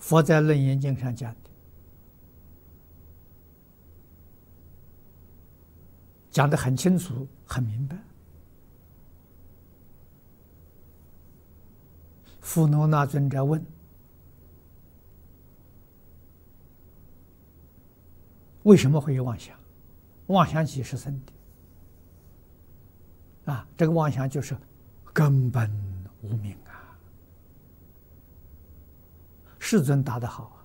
佛在《楞严经》上讲的，讲得很清楚、很明白。富罗那尊者问：为什么会有妄想？妄想几是生的？这个妄想就是根本无明啊！世尊答得好。